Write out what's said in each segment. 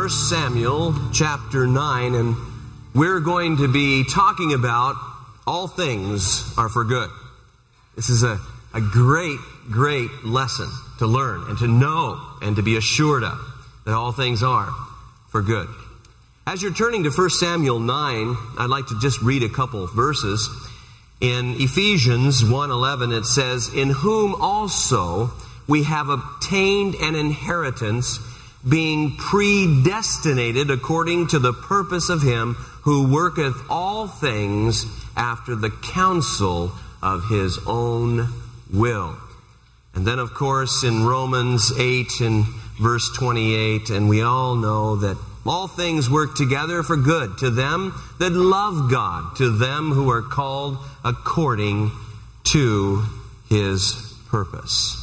1 Samuel chapter 9, and we're going to be talking about all things are for good. This is a great lesson to learn and to know and to be assured of, that all things are for good. As you're turning to 1 Samuel 9, I'd like to just read a couple verses. In Ephesians 1:11 it says, "In whom also we have obtained an inheritance, being predestinated according to the purpose of Him who worketh all things after the counsel of His own will." And then, of course, in Romans 8 and verse 28, and we all know that all things work together for good to them that love God, to them who are called according to His purpose.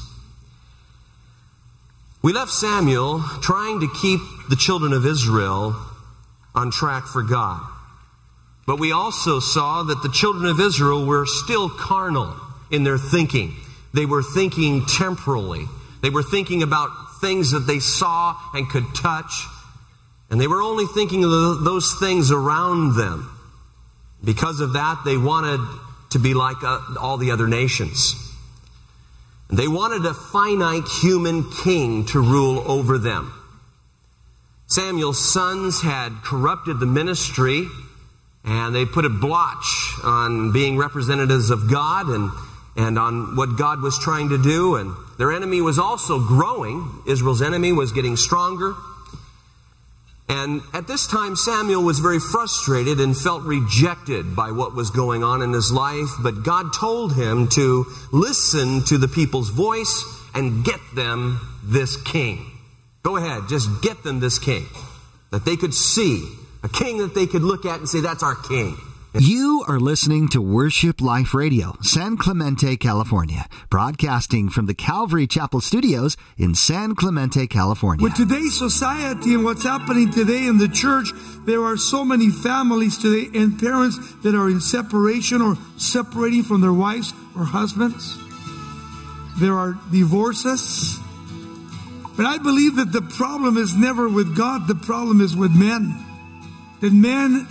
We left Samuel trying to keep the children of Israel on track for God. But we also saw that the children of Israel were still carnal in their thinking. They were thinking temporally. They were thinking about things that they saw and could touch. And they were only thinking of those things around them. Because of that, they wanted to be like all the other nations. They wanted a finite human king to rule over them. Samuel's sons had corrupted the ministry, and they put a blotch on being representatives of God and on what God was trying to do. And their enemy was also growing. Israel's enemy was getting stronger. And at this time, Samuel was very frustrated and felt rejected by what was going on in his life. But God told him to listen to the people's voice and get them this king. Go ahead, just get them this king. That they could see. A king that they could look at and say, that's our king. You are listening to Worship Life Radio, San Clemente, California, broadcasting from the Calvary Chapel Studios in San Clemente, California. With today's society and what's happening today in the church, there are so many families today and parents that are in separation or separating from their wives or husbands. There are divorces. But I believe that the problem is never with God. The problem is with men. That men